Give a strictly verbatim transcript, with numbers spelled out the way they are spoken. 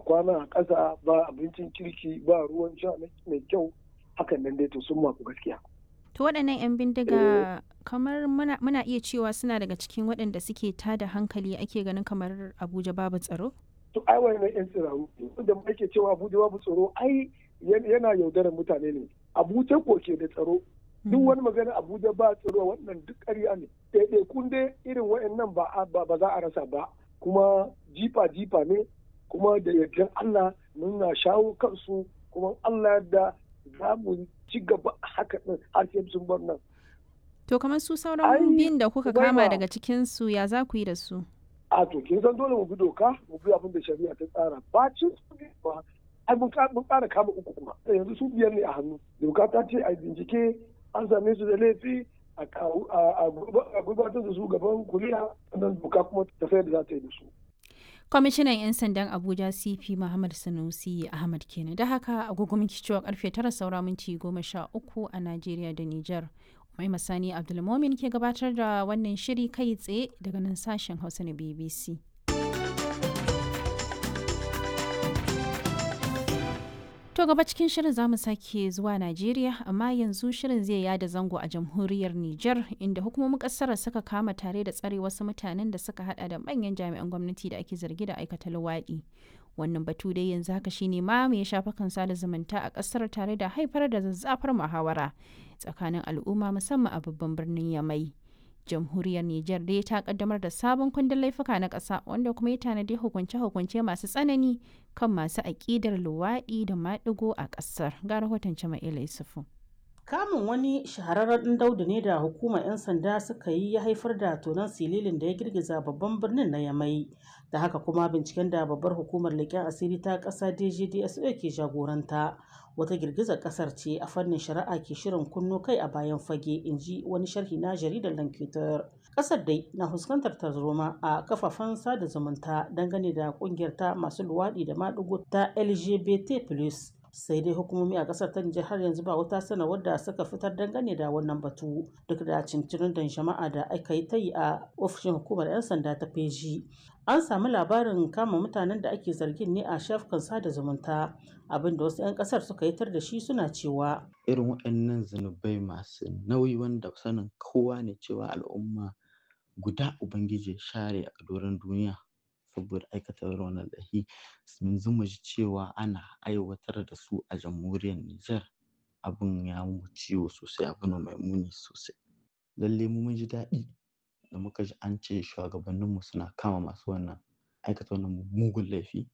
kwana a ƙasa, ba abincin kirki, ba ruwan sha mai kyau, hakan nan dai to sun maku gaskiya. To waɗannan 'yan bindiga kamar muna, muna iya cewa suna daga cikin waɗanda suke tada hankali ake ganin kamar Abuja babu tsaro? To ai wannan 'yan tsiraru da ake cewa Abuja babu tsaro ai yana yaudarar mutane ne. Abuja ko ke da tsaro. Duk wani magana Abuja ba tsaro wannan duk ƙarya ne. Ɗaiɗaikun dai irin waɗannan ba ba za a rasa ba. Kuma jifa jifa ne kuma da yardar Allah muna shawo kansu kuma Allah da za mu ci gaba haka ɗin har sai sun bar nan. To kamar su sauran biyun da kuka kama daga cikinsu ya za ku yi da su? A to kin san dole mu bi doka mu bi abin da shari'a ta tsara bacin su ba ai mun ƙara kama uku kuma yanzu su biyar ne a hannu doka ta ce a bincike an same su da laifi a gudanar da su gaban kuliya sannan doka kuma ta sayar da za ta yi da su. Kwamishinan 'yan sandan Abuja C P Muhammad Sanusi Ahmad kenan da haka agogo miki cewa karfe tara saura minti goma sha uku a Najeriya da Nijar. Mai Masani Abdulmomin ke gabatar da wannan shiri kai tsaye daga nan sashen Hausa na B B C. To gaba cikin shirin za mu sake zuwa Najeriya amma yanzu shirin zai yada zango a jamhuriyar Nijar inda hukumomin kasar suka kama tare da tsare wasu mutanen da suka hada da manyan jami'an gwamnati da ake zargi da aikata luwaɗi. Wannan batu dai yanzu haka shine ma mai shafa kan sada zumunta a kasar tare da haifar da zazzafar muhawara tsakanin al'umma musamman a babban birnin Yamai. Jamhuriyar Nijar dai ta kaddamar da sabon kundin laifuka na ƙasa wanda kuma ya tanadi hukunce-hukunce masu tsanani kan masu aƙidar luwaɗi da maɗigo a ƙasar. Ga rahoton Jama'ila Yusufu. Kamun wani shahararren daudu ne da hukumar 'yan sanda suka yi ya haifar da tonon sililin da ya girgiza babban birnin na Yamai. Da haka kuma binciken da babbar hukumar leƙen asiri ta ƙasa D G D S O ke jagoranta wata girgizar ƙasar ce a fannin shari'a ke shirin kunno kai a bayan fage, in ji wani sharhi na jaridar Lankitar. Ƙasar dai na fuskantar tarzoma a kafafen sada zumunta dangane da ƙungiyar ta masu luwaɗi da maɗigo ta L G B T plus. Sai dai hukumomi a kasar ta Nijar har yanzu ba wata sanarwar da suka fitar dangane da wannan batu duk da cincirin da jama'a da aka yi ta yi a ofishin hukumar 'yan sanda ta feji. An samu labarin kama mutanen da ake zargin ne a shafukan sada zumunta abinda wasu 'yan kasar suka yi tar da shi suna cewa irin waɗannan zunubai masu nauyi wanda sanin kowa ne cewa al'umma guda ubangiji share a doron duniya saboda aikata wannan laifi yanzu mu ji cewa ana aiwatar da su a jamhuriyar Nijar abin ya mu ciwo sosai abu ne mai muni sosai. Lalle mu mun ji daɗi da muka ji an ce shugabanninmu suna kama masu wannan aikata wannan mugun laifi